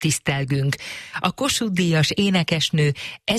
tisztelgünk. A Kossuth-díjas énekesnő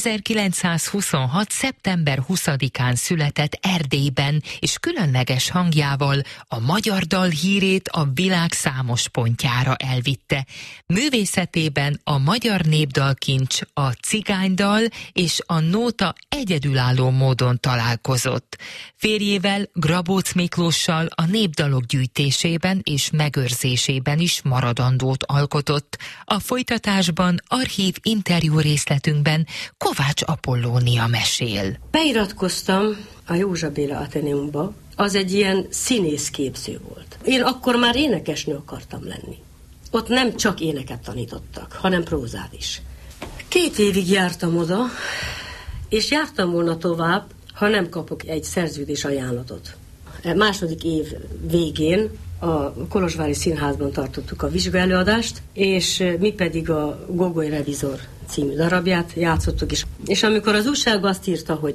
1926. szeptember 20-án született Erdélyben, és különleges hangjával a magyar dal hírét a világ számos pontjára elvitte. Művészetében a magyar népdalkincs, a cigánydal és a nóta egyedülálló módon találkozott. Férjével, Grabóc Miklóssal a népdalok gyűjtésében és megőrzésében is maradandót alkotott. A folytatásban archív interjú részletünkben Kovács Apollónia mesél. Beiratkoztam a Józsa Béla Ateneumba, az egy ilyen színészképző volt. Én akkor már énekesnő akartam lenni. Ott nem csak éneket tanítottak, hanem prózát is. 2 évig jártam oda, és jártam volna tovább, ha nem kapok egy szerződés ajánlatot. Második év végén a Kolozsvári Színházban tartottuk a vizsgaelőadást, és mi pedig a Gogoly Revizor című darabját játszottuk is. És amikor az újságban azt írta, hogy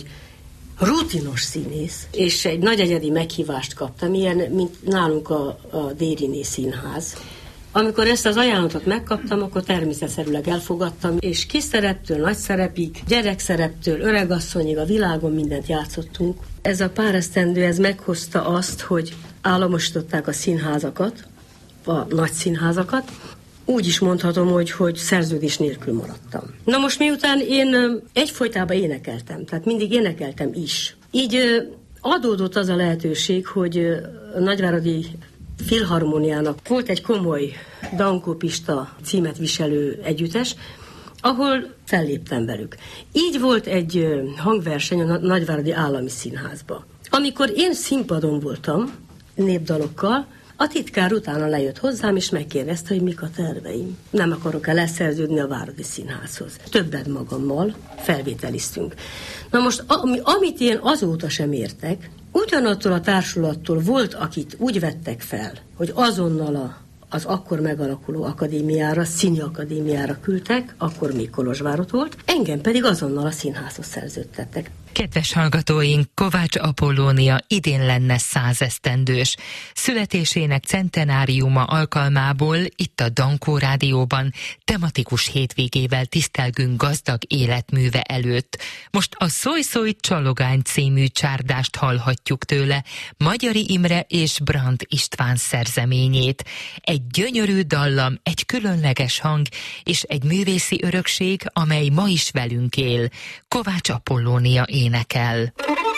rutinos színész, és egy nagy egyedi meghívást kaptam, ilyen, mint nálunk a Dériné Színház. Amikor ezt az ajánlatot megkaptam, akkor természetszerűleg elfogadtam, és kis szereptől nagy szerepig, gyerekszereptől öregasszonyig a világon mindent játszottunk. Ez a pár esztendő, ez meghozta azt, hogy államosították a színházakat, a nagy színházakat. Úgy is mondhatom, hogy szerződés nélkül maradtam. Na most miután én egyfolytában énekeltem, tehát mindig énekeltem is. Így adódott az a lehetőség, hogy a Nagyváradi Filharmóniának volt egy komoly Dankó Pista címet viselő együttes, ahol felléptem velük. Így volt egy hangverseny a Nagyváradi Állami Színházba. Amikor én színpadon voltam népdalokkal, a titkár utána lejött hozzám, és megkérdezte, hogy mik a terveim. Nem akarok-e leszerződni a Váradi Színházhoz. Többet magammal felvételiztünk. Na most, amit én azóta sem értek, ugyanattól a társulattól volt, akit úgy vettek fel, hogy azonnal az akkor megalakuló akadémiára, színi akadémiára küldtek, akkor még Kolozsvárot volt, engem pedig azonnal a színházhoz szerződtettek. Kedves hallgatóink, Kovács Apollónia idén lenne 100 esztendős. Születésének centenáriuma alkalmából itt a Dankó Rádióban tematikus hétvégével tisztelgünk gazdag életműve előtt. Most a Szólj Szólj Csalogány című csárdást hallhatjuk tőle, Magyari Imre és Brand István szerzeményét. Egy gyönyörű dallam, egy különleges hang és egy művészi örökség, amely ma is velünk él. Kovács Apollónia énekel.